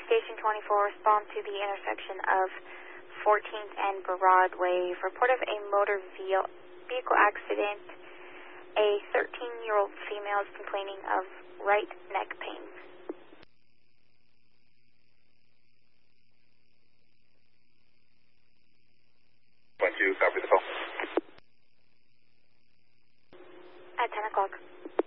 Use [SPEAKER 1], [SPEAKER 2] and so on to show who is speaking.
[SPEAKER 1] Station 24, respond to the intersection of 14th and Broadway. Report of a motor vehicle accident. A 13-year-old female is complaining of right neck pain.
[SPEAKER 2] 1-2, copy the call.
[SPEAKER 1] At 10 o'clock.